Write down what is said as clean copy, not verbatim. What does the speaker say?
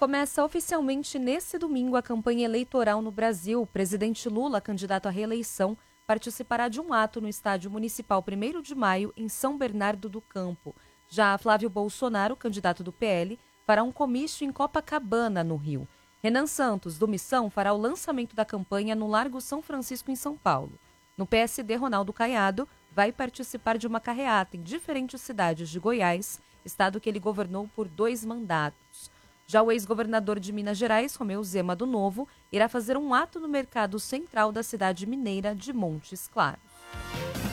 Começa oficialmente nesse domingo a campanha eleitoral no Brasil. O presidente Lula, candidato à reeleição, participará de um ato no Estádio Municipal 1º de Maio, em São Bernardo do Campo. Já Flávio Bolsonaro, candidato do PL, fará um comício em Copacabana, no Rio. Renan Santos, do Missão, fará o lançamento da campanha no Largo São Francisco, em São Paulo. No PSD, Ronaldo Caiado vai participar de uma carreata em diferentes cidades de Goiás, estado que ele governou por 2 mandatos. Já o ex-governador de Minas Gerais, Romeu Zema do Novo, irá fazer um ato no mercado central da cidade mineira de Montes Claros.